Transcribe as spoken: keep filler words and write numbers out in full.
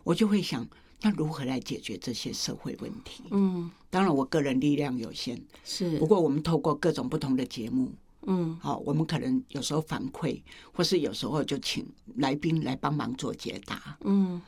我就会想，那如何来解决这些社会问题？ 嗯， 当然我个人力量有限， 是， 不过我们透过各种不同的节目， 嗯， 好、我们可能有时候反馈，或是有时候就请来宾来帮忙做解答。 嗯，